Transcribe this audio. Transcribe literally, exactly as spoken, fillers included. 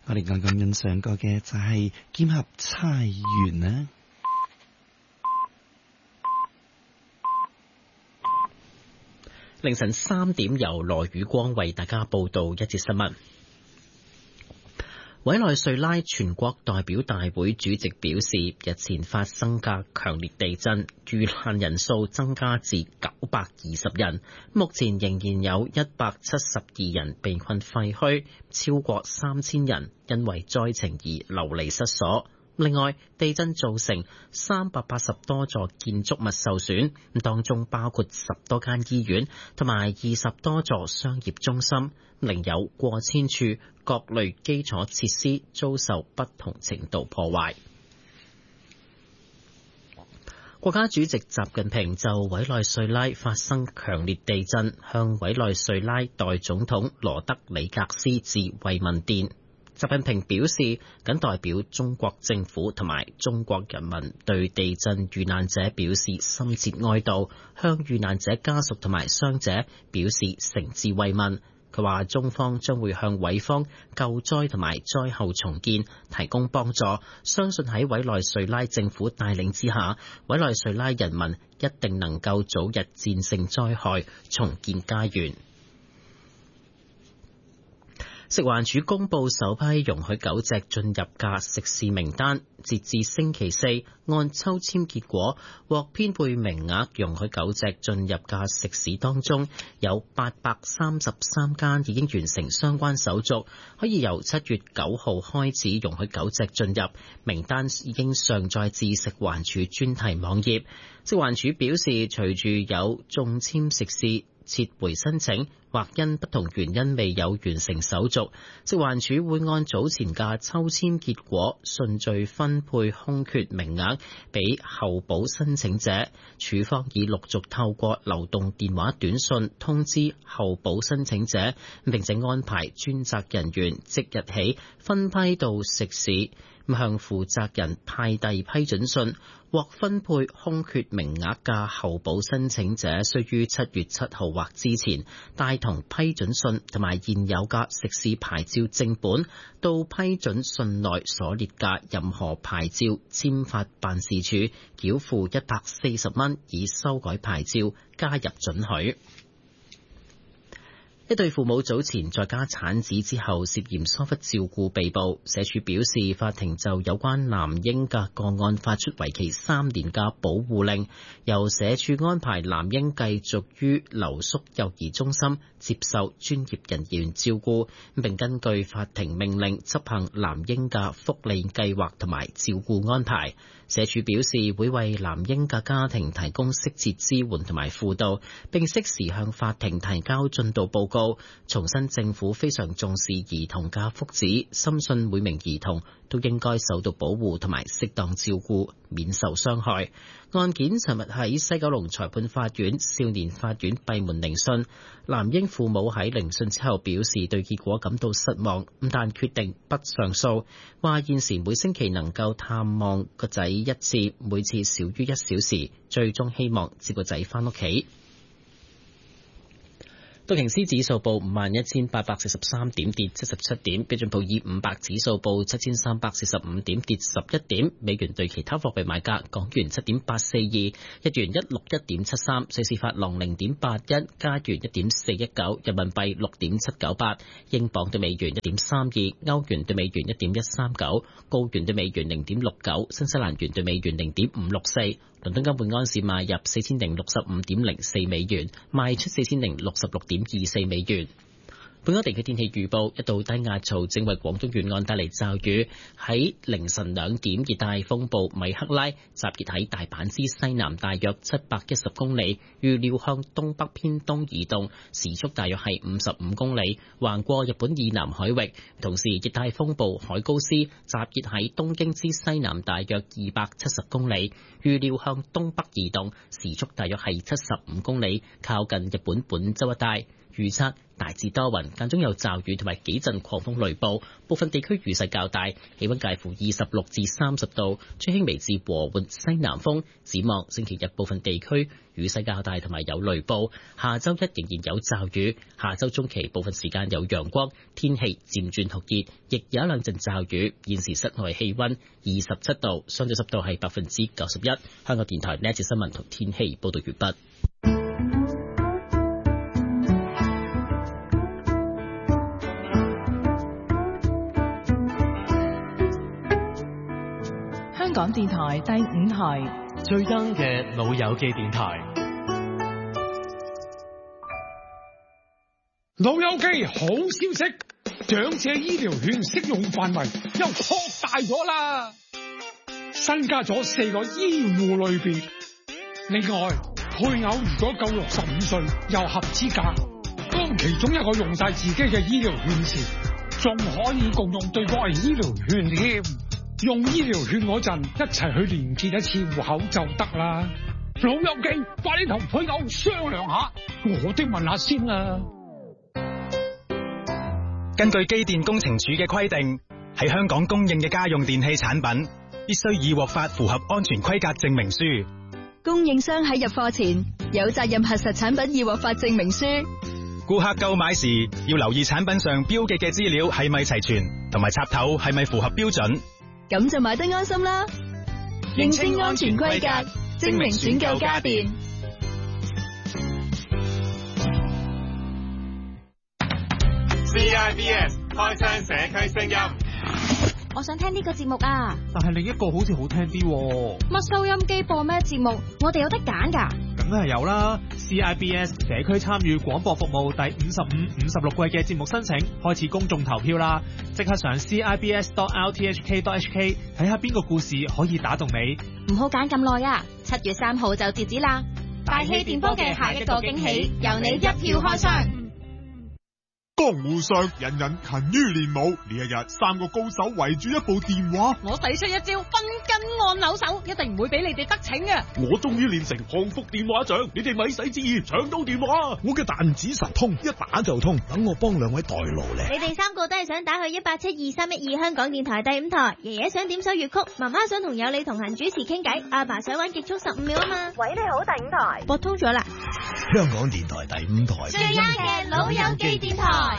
我哋剛剛欣賞過嘅就係劍俠釵圓啦。 凌晨三點由羅宇光為大家報道一節新聞。委內瑞拉全國代表大會主席表示，日前發生嘅強烈地震，遇難人數增加至九百二十人，目前仍然有一百七十二人被困廢墟，超過三千人因為災情而流離失所。另外，地震造成三百八十多座建築物受損，當中包括十多間醫院同埋二十多座商業中心，另有過千處各類基礎設施遭受不同程度破壞。國家主席習近平就委內瑞拉發生強烈地震，向委內瑞拉代總統羅德里格斯致慰問電。習近平表示，謹代表中國政府同埋中國人民對地震遇難者表示深切哀悼，向遇難者家屬同埋傷者表示誠摯慰問。佢話中方將會向委方救災同埋災後重建提供幫助，相信喺委內瑞拉政府帶領之下，委內瑞拉人民一定能夠早日戰勝災害，重建家園。食環署公布首批容許狗隻進入嘅食肆名單，截至星期四，按抽籤結果獲編配名額容許狗隻進入嘅食肆當中，有八百三十三間已經完成相關手續，可以由七月九號開始容許狗隻進入。名單已經上載至食環署專題網頁。食環署表示，隨住有中籤食肆撤回申請或因不同原因未有完成手續，食環署會按早前嘅抽籤結果順序分配空缺名額俾候補申請者。署方已陸續透過流動電話短信通知候補申請者，並且安排專責人員即日起分批到食肆向負責人派遞批准信。獲分配空缺名額嘅候補申請者，需於七月七號或之前帶同批准信同埋現有嘅食肆牌照正本，到批准信內所列嘅任何牌照簽發辦事處繳付一百四十蚊，以修改牌照加入准許。一對父母早前在家產子之後涉嫌疏忽照顧被捕，社署表示法庭就有關男嬰嘅個案發出為期三年嘅保護令，由社署安排男嬰繼續於留宿幼兒中心接受專業人員照顧，並根據法庭命令執行男嬰嘅福利計劃同埋照顧安排。社署表示會為男嬰嘅家庭提供適切支援同埋輔導，並適時向法庭提交進度報告。重申政府非常重視兒童嘅福祉，深信每名兒童都應該受到保護同埋適當照顧，免受傷害。案件尋日喺西九龍裁判法院少年法院閉門聆訊，男嬰父母喺聆訊之後表示對結果感到失望，但決定不上訴，話現時每星期能夠探望個仔一次，每次少於一小時，最終希望接個仔返屋企。道瓊斯指數報五萬一千八百四十三點，跌七十七點；標準普爾五百指數報七千三百四十五點，跌十一點。美元對其他貨幣買價：港元七點八四二，日元一六一點七三，瑞士法郎零點八一，加元一點四一九，人民幣六點七九八，英鎊對美元一點三二，歐元對美元一點一三九，澳元對美元零點六九，新西蘭元對美元零點五六四。倫敦金本安士賣入四千零六十五點零四美元，賣出四千零六十六點二四美元。本港地區天氣預報，一道低壓槽正為廣東沿岸帶嚟驟雨。喺凌晨兩點，熱帶風暴米克拉集結喺大阪之西南大約七百一十公里，預料向東北偏東移動，時速大約係五十五公里，橫過日本以南海域。同時，熱帶風暴海高斯集結喺東京之西南大約二百七十公里，預料向東北移動，時速大約係七十五公里，靠近日本本州一帶。 預測大致多雲，間中有驟雨同埋幾陣狂風雷暴，部分地區雨勢較大，氣溫介乎二十六至三十度，吹輕微至和緩西南風。展望星期日部分地區雨勢較大同埋有雷暴，下周一仍然有驟雨，下周中期部分時間有陽光，天氣漸轉酷熱，亦有一兩陣驟雨。現時室內氣溫二十七度，相對濕度係百分之九十一。香港電台呢一節新聞同天氣報道完畢。 香港電台第五台最 young 嘅老友記電台。 老友記，好消息，長者醫療券適用範圍又擴大咗啦，新加咗四個醫護類別。另外，配偶如果夠六十五歲又合資格，當其中一個用晒自己嘅醫療券時，仲可以共用對方嘅醫療券添。用醫療券嗰陣，一齊去連結一次戶口就得啦。老友記，快啲同配偶商量下，我哋問下先啦。 根據機電工程署嘅規定，喺香港供應嘅家用電器產品，必須已獲發符合安全規格證明書。 供應商喺入貨前有責任核實產品已獲發證明書。 顧客購買時要留意產品上標記嘅資料係咪齊全，同埋插頭係咪符合標準。 咁就買得安心啦！認清安全規格，證明選購家電。 C I B S 開箱社區聲音。 我想聽呢個節目啊， 但係另一個好似好聽啲。 乜收音機播咩節目？我哋有得揀㗎。 梗係有啦 ！C I B S 社區參與廣播服務第五十五、五十六季嘅節目申請開始公眾投票啦！即刻上 C I B S dot R T H K dot H K 睇下邊個故事可以打動你。 唔好揀咁耐啊！七月三號就截止啦！大氣電波嘅下一個驚喜，由你一票開箱。 江湖上人人勤於練武，呢一日三個高手圍住一部電話， 我使出一招分筋按鈕手，一定唔會俾你哋得逞嘅。 我終於練成降服電話掌，你哋咪使旨意搶到電話。 我嘅彈指神通，一打就通，等我幫兩位代勞咧。 你哋三個都係想打去一八七二三一二香港電台第五台，爺爺想點首粵曲，媽媽想同有你同行主持傾偈，阿爸想玩極速十五秒啊嘛。 喂，你好，第五台， 撥通咗啦。 香港電台第五台， 最啱嘅老友記電台。